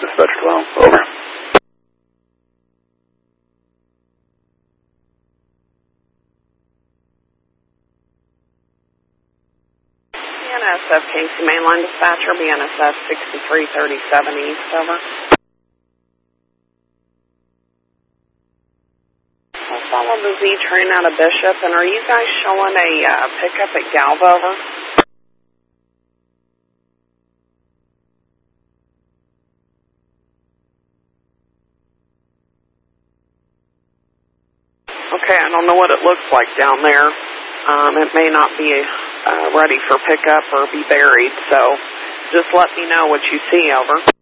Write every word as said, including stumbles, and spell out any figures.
Dispatch twelve, over. B N S F Casey Mainline Dispatcher, B N S F sixty-three thirty-seven East, over. I'll follow the Z train out of Bishop, and are you guys showing a uh, pickup at Galva, over? Okay, I don't know what it looks like down there. Um, it may not be uh, ready for pickup or be buried, so just let me know what you see, over.